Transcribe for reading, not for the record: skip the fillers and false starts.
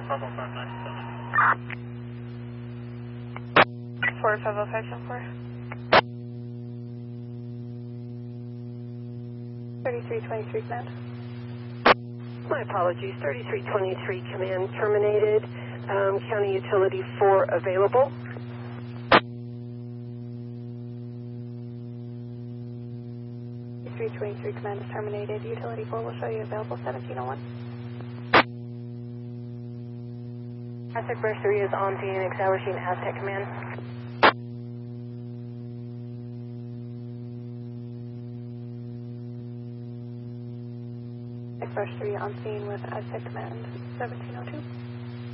50574. 3323 command. My apologies, 3323 command terminated. County Utility 4 available. Command is terminated. Utility 4 will show you available 1701. Aztec Brush 3 is on Phoenix Hoursheen Aztec Command. Aztec Brush 3 on scene with Aztec Command 1702.